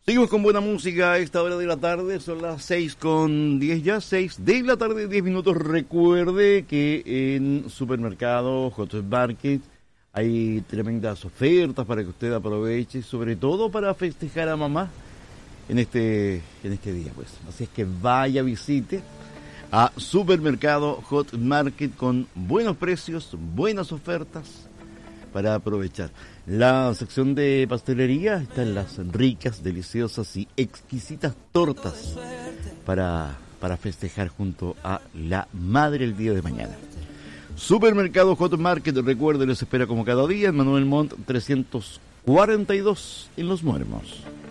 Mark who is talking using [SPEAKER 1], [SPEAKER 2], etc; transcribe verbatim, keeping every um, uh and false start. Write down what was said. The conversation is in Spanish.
[SPEAKER 1] Seguimos con buena música a esta hora de la tarde, son las seis con diez ya, seis de la tarde, diez minutos. Recuerde que en Supermercado Hot Market hay tremendas ofertas para que usted aproveche, sobre todo para festejar a mamá en este, en este día, pues. Así es que vaya, visite a Supermercado Hot Market con buenos precios, buenas ofertas para aprovechar. La sección de pastelería está en las ricas, deliciosas y exquisitas tortas para, para festejar junto a la madre el día de mañana. Supermercado Hot Market, recuerde, les espera como cada día en Manuel Montt trescientos cuarenta y dos en Los Muermos.